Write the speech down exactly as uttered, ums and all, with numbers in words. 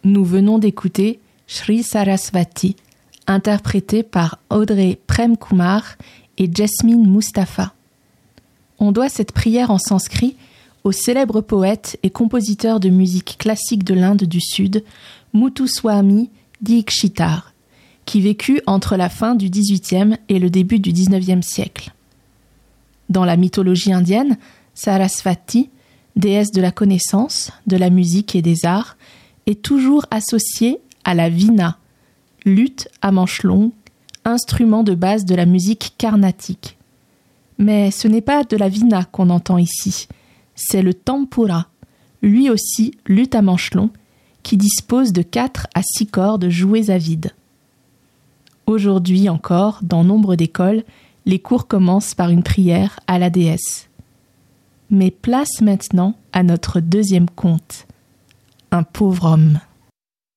Nous venons d'écouter Shri Sarasvati, interprété par Audrey Prem-Kumar et Jasmine Mustapha. On doit cette prière en sanskrit au célèbre poète et compositeur de musique classique de l'Inde du Sud, Muthuswami Dikshitar, qui vécut entre la fin du dix-huitième et le début du dix-neuvième siècle. Dans la mythologie indienne, Sarasvati, déesse de la connaissance, de la musique et des arts, est toujours associée à la vina, luth à manches longues, instrument de base de la musique carnatique. Mais ce n'est pas de la vina qu'on entend ici, c'est le tampura, lui aussi luth à manches longues, qui dispose de quatre à six cordes jouées à vide. Aujourd'hui encore, dans nombre d'écoles, les cours commencent par une prière à la déesse. Mais place maintenant à notre deuxième conte, un pauvre homme.